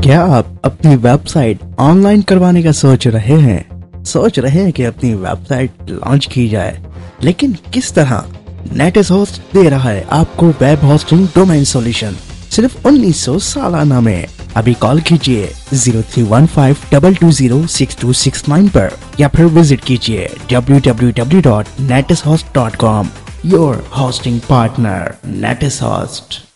क्या आप अपनी वेबसाइट ऑनलाइन करवाने का सोच रहे हैं? सोच रहे हैं कि अपनी वेबसाइट लॉन्च की जाए, लेकिन किस तरह? नेटिस होस्ट दे रहा है आपको वेब होस्टिंग डोमेन सॉल्यूशन सिर्फ 1900 सालाना में। अभी कॉल कीजिए 0315220629 पर या फिर विजिट कीजिए www.netishost.com। Your hosting partner नेटिस host.